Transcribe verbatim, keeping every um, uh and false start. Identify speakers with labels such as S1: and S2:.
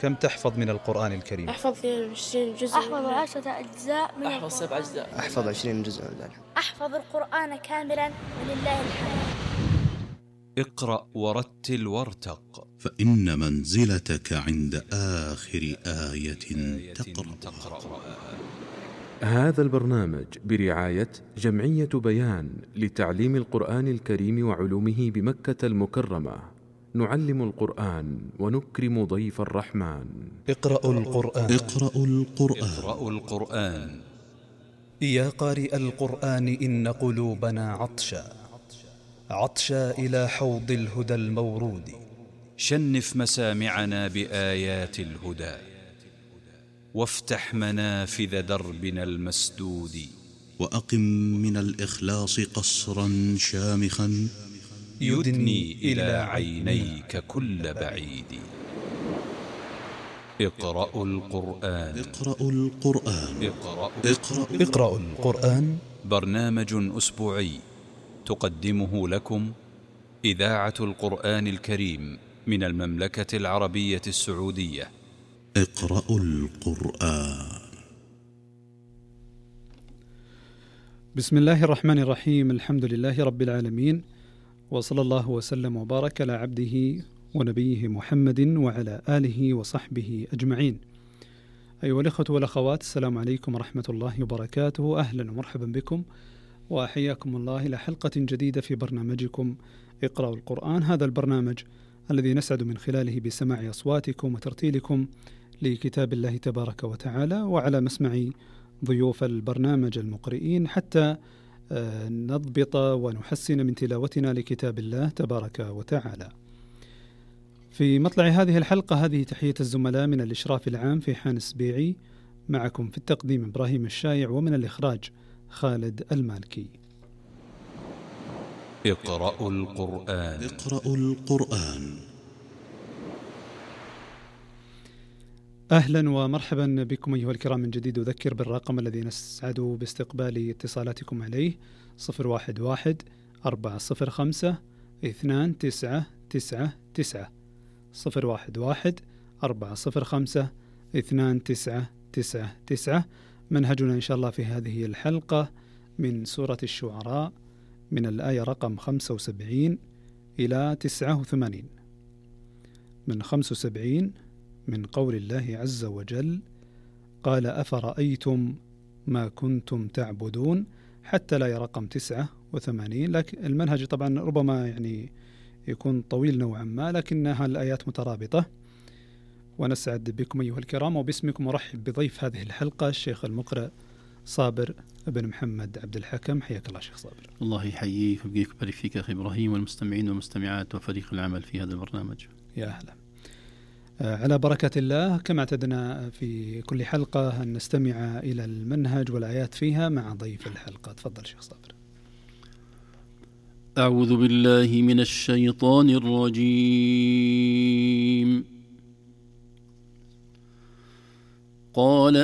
S1: كم تحفظ من القرآن الكريم؟
S2: أحفظ اثنين وعشرين جزء.
S3: أحفظ عشرة أجزاء من
S4: أحفظ سبع أجزاء.
S5: أحفظ عشرين جزء.
S3: أحفظ القرآن كاملا ولله الحمد.
S6: اقرأ ورتل وارتق،
S7: فإن منزلتك عند آخر آية تقرأ.
S8: هذا البرنامج برعاية جمعية بيان لتعليم القرآن الكريم وعلومه بمكة المكرمة. نعلم القرآن ونكرم ضيف الرحمن.
S1: اقرأوا القرآن.
S7: اقرأوا القرآن.
S6: اقرأوا القرآن.
S1: يا قارئ القرآن إن قلوبنا عطشا عطشا إلى حوض الهدى المورود.
S6: شنف مسامعنا بآيات الهدى، وافتح منافذ دربنا المسدود.
S7: وأقم من الإخلاص قصرا شامخا
S6: يدني إلى عينيك كل بعيد. اقرأوا القرآن.
S7: اقرأوا القرآن.
S6: اقرأوا,
S1: اقرأوا, اقرأوا القرآن.
S6: برنامج أسبوعي تقدمه لكم إذاعة القرآن الكريم من المملكة العربية السعودية.
S7: اقرأوا القرآن.
S9: بسم الله الرحمن الرحيم. الحمد لله رب العالمين، وصلى الله وسلم وبارك على عبده ونبيه محمد وعلى آله وصحبه أجمعين. أيها الأخوة والأخوات، السلام عليكم ورحمة الله وبركاته. أهلا ومرحبا بكم وحياكم الله إلى حلقة جديدة في برنامجكم اقرأوا القرآن. هذا البرنامج الذي نسعد من خلاله بسماع أصواتكم وترتيلكم لكتاب الله تبارك وتعالى، وعلى مسمع ضيوف البرنامج المقرئين حتى نضبط ونحسن من تلاوتنا لكتاب الله تبارك وتعالى. في مطلع هذه الحلقة هذه تحية الزملاء من الإشراف العام في حان السبيعي، معكم في التقديم إبراهيم الشايع، ومن الإخراج خالد المالكي.
S6: اقرأوا القرآن.
S7: اقرأوا القرآن.
S9: أهلا ومرحبا بكم أيها الكرام من جديد. أذكر بالرقم الذي نسعد باستقبال اتصالاتكم عليه صفر واحد واحد أربعة صفر خمسة اثنان تسعة تسعة تسعة صفر واحد واحد أربعة صفر خمسة اثنان تسعة تسعة تسعة. منهجنا إن شاء الله في هذه الحلقة من سورة الشعراء من الآية رقم خمسة وسبعين إلى تسعة وثمانين. من خمسة وسبعين من قول الله عز وجل: قال أفرأيتم ما كنتم تعبدون، حتى لا رقم تسعة وثمانين. لكن المنهج طبعا ربما يعني يكون طويل نوعا ما، لكنها الآيات مترابطة. ونسعد بكم أيها الكرام، وباسمكم أرحب بضيف هذه الحلقة الشيخ المقرئ صابر بن محمد عبد الحكم. حياك الله شيخ صابر.
S10: الله يحييك ويبقيك ويبارك فيك أخي إبراهيم، والمستمعين والمستمعات وفريق العمل في هذا البرنامج.
S9: يا أهلا. على بركة الله، كما اعتدنا في كل حلقة أن نستمع إلى المنهج والآيات فيها مع ضيف الحلقة. تفضل شيخ صابر.
S10: أعوذ بالله من الشيطان الرجيم. قال